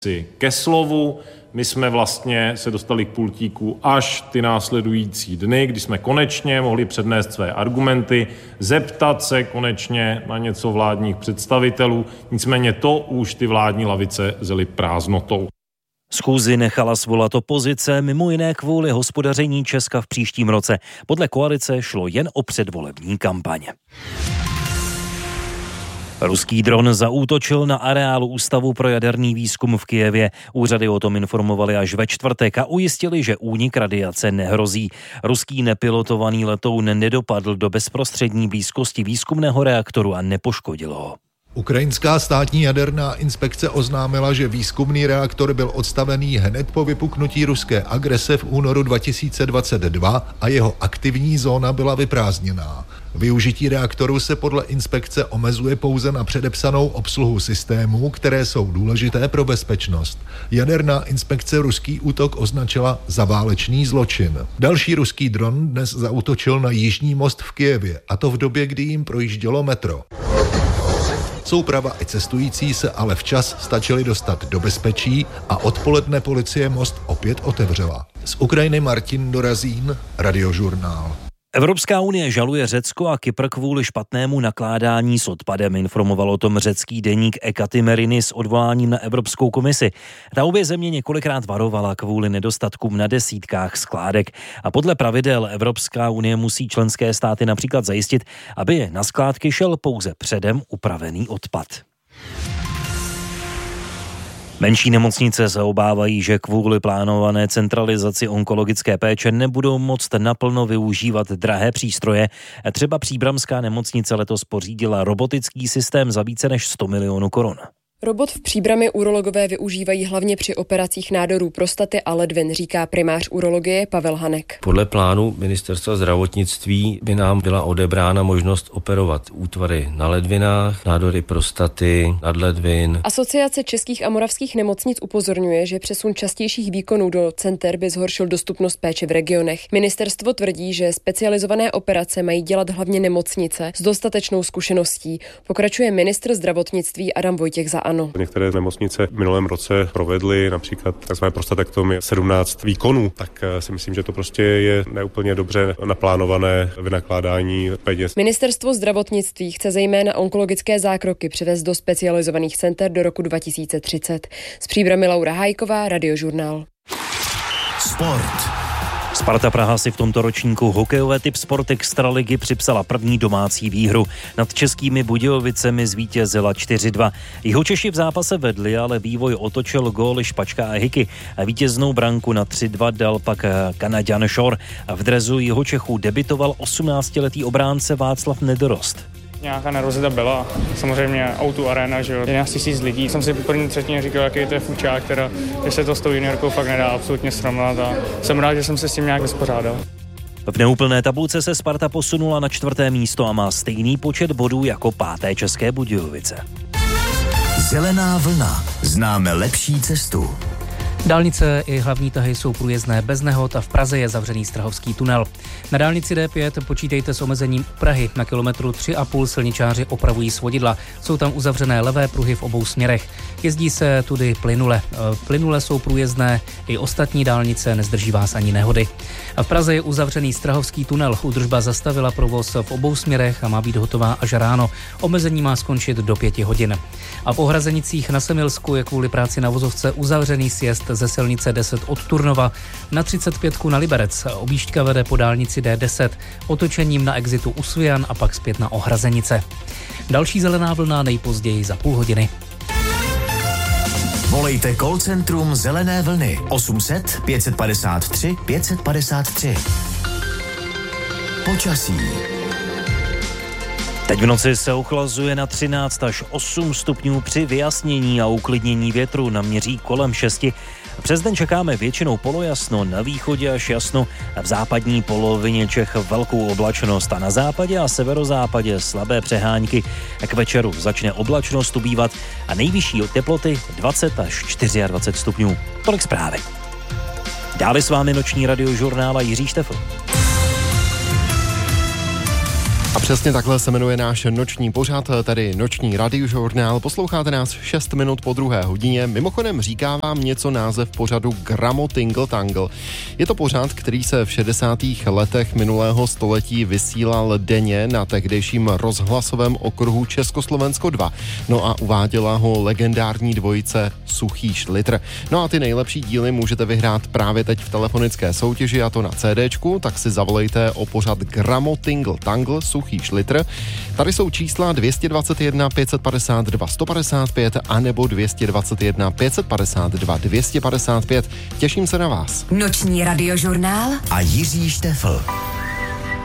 ke slovu. My jsme vlastně se dostali k pultíku až ty následující dny, kdy jsme konečně mohli přednést své argumenty, zeptat se konečně na něco vládních představitelů. Nicméně to už ty vládní lavice zely prázdnotou. Schůzi nechala svolat opozice, mimo jiné kvůli hospodaření Česka v příštím roce. Podle koalice šlo jen o předvolební kampaň. Ruský dron zaútočil na areálu Ústavu pro jaderný výzkum v Kyjevě. Úřady o tom informovali až ve čtvrtek a ujistili, že únik radiace nehrozí. Ruský nepilotovaný letoun nedopadl do bezprostřední blízkosti výzkumného reaktoru a nepoškodil ho. Ukrajinská státní jaderná inspekce oznámila, že výzkumný reaktor byl odstavený hned po vypuknutí ruské agrese v únoru 2022 a jeho aktivní zóna byla vyprázdněná. Využití reaktoru se podle inspekce omezuje pouze na předepsanou obsluhu systémů, které jsou důležité pro bezpečnost. Jaderná inspekce ruský útok označila za válečný zločin. Další ruský dron dnes zaútočil na Jižní most v Kyjevě, a to v době, kdy jim projíždělo metro. Souprava i cestující se ale včas stačili dostat do bezpečí a odpoledne policie most opět otevřela. Z Ukrajiny Martin Dorazín, Radiožurnál. Evropská unie žaluje Řecko a Kypr kvůli špatnému nakládání s odpadem, informoval o tom řecký deník Ekatimerini s odvoláním na Evropskou komisi. Ta obě země několikrát varovala kvůli nedostatkům na desítkách skládek a podle pravidel Evropská unie musí členské státy například zajistit, aby na skládky šel pouze předem upravený odpad. Menší nemocnice se obávají, že kvůli plánované centralizaci onkologické péče nebudou moct naplno využívat drahé přístroje. Třeba Příbramská nemocnice letos pořídila robotický systém za více než 100 milionů korun. Robot v Příbrami urologové využívají hlavně při operacích nádorů prostaty a ledvin, říká primář urologie Pavel Hanek. Podle plánu ministerstva zdravotnictví by nám byla odebrána možnost operovat útvary na ledvinách, nádory prostaty, nadledvin. Asociace českých a moravských nemocnic upozorňuje, že přesun častějších výkonů do center by zhoršil dostupnost péče v regionech. Ministerstvo tvrdí, že specializované operace mají dělat hlavně nemocnice s dostatečnou zkušeností. Pokračuje ministr zdravotnictví Adam Vojtěch za ANO. Některé nemocnice v minulém roce provedly například tzv. Prostatektomii 17 výkonů, tak si myslím, že to prostě je neúplně dobře naplánované vynakládání peněz. Ministerstvo zdravotnictví chce zejména onkologické zákroky převést do specializovaných center do roku 2030. Z Příbrami Laura Hájková, Radiožurnál. Sport. Sparta Praha si v tomto ročníku hokejové typ Sport Extraligy připsala první domácí výhru. Nad Českými Budějovicemi zvítězila 4-2. Jihočeši v zápase vedli, ale vývoj otočil góly Špačka a Hiky. A vítěznou branku na 3-2 dal pak Kanaďan Shore. A v drezu Jihočechů debitoval 18letý obránce Václav Nedorost. Nějaká nervozita byla, samozřejmě O2 Arena, že jo, 11 000 lidí. Jsem si po první třetině říkal, jaký to je fučák, že se to s tou juniorkou fakt nedá absolutně srovnat a jsem rád, že jsem se s tím nějak vyspořádal. V neúplné tabulce se Sparta posunula na 4. místo a má stejný počet bodů jako 5. České Budějovice. Zelená vlna. Známe lepší cestu. Dálnice i hlavní tahy jsou průjezdné bez nehod a v Praze je zavřený Strahovský tunel. Na dálnici D5 počítejte s omezením Prahy. Na kilometru 3,5 silničáři opravují svodidla. Jsou tam uzavřené levé pruhy v obou směrech. Jezdí se tudy plynule. Plynule jsou průjezdné i ostatní dálnice, nezdrží vás ani nehody. A v Praze je uzavřený Strahovský tunel. Údržba zastavila provoz v obou směrech a má být hotová až ráno. Omezení má skončit do 5 hodin. A v Ohrazenicích na Semilsku je kvůli práci na vozovce uzavřený sjezd ze silnice 10 od Turnova na 35 na Liberec. Objížďka vede po dálnici D10 otočením na exitu u Svijan a pak zpět na Ohrazenice. Další zelená vlna nejpozději za půl hodiny. Volejte call centrum Zelené vlny 800 553 553. Počasí. Teď v noci se ochlazuje na 13 až 8 stupňů při vyjasnění a uklidnění větru naměří kolem 6. Přes den čekáme většinou polojasno, na východě až jasno, v západní polovině Čech velkou oblačnost a na západě a severozápadě slabé přehánky. K večeru začne oblačnost ubývat a nejvyšší teploty 20 až 24 stupňů. Tolik zprávy. Dále s vámi noční radiožurnál a Jiří Štefl. A přesně takhle se jmenuje náš noční pořad, tedy noční radiožurnál. Posloucháte nás 6 minut po 2. hodině. Mimochodem říká vám něco název pořadu Gramo Tingle Tangle. Je to pořad, který se v 60. letech minulého století vysílal denně na tehdejším rozhlasovém okruhu Československo 2. No a uváděla ho legendární dvojice Suchý Šlitr. No a ty nejlepší díly můžete vyhrát právě teď v telefonické soutěži, a to na CDčku, tak si zavolejte o pořad Gramo Tingle Tangle Suchý Šlitr. Tady jsou čísla 221 552 155 anebo 221 552 255. Těším se na vás. Noční radiožurnál a Jiří Štefl.